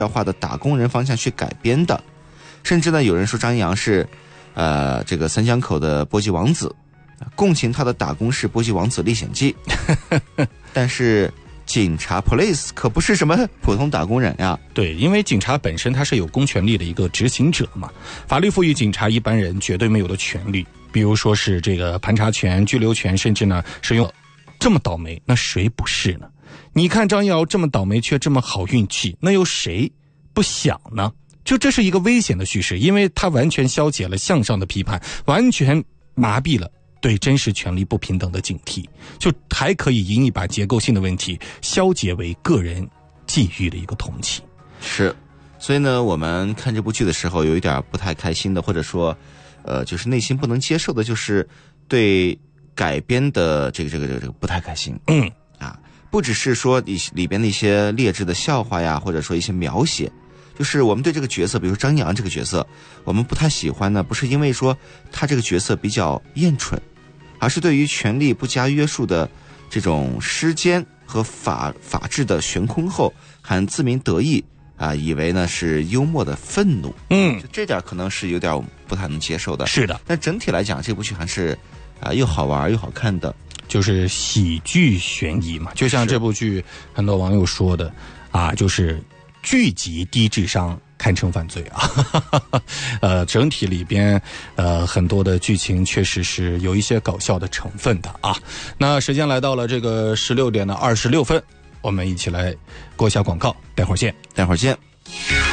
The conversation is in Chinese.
要化的打工人方向去改编的，甚至呢有人说张一阳是这个三江口的波记王子，共情他的打工是波记王子历险记。但是警察 police 可不是什么普通打工人呀。 对，因为警察本身他是有公权力的一个执行者嘛，法律赋予警察一般人绝对没有的权利，比如说是这个盘查权、拘留权，甚至呢是用这么倒霉，那谁不是呢？你看张瑶这么倒霉却这么好运气，那有谁不想呢？就这是一个危险的叙事，因为它完全消解了向上的批判，完全麻痹了对真实权利不平等的警惕，就还可以引以把结构性的问题消解为个人际遇的一个同情。 是，所以呢我们看这部剧的时候有一点不太开心的，或者说就是内心不能接受的，就是对改编的这个不太开心。不只是说里边的一些劣质的笑话呀，或者说一些描写，就是我们对这个角色，比如张一阳这个角色，我们不太喜欢呢，不是因为说他这个角色比较厌蠢，而是对于权力不加约束的这种施奸和法治的悬空后，还自鸣得意以为呢是幽默的愤怒。就这点可能是有点不太能接受的。 是的， 但整体来讲，这部剧还是又好玩又好看的。 就是喜剧悬疑嘛，就像这部剧很多网友说的就是剧集低智商堪称犯罪整体里边很多的剧情确实是有一些搞笑的成分的那时间来到了这个16:26，我们一起来过一下广告，待会儿见。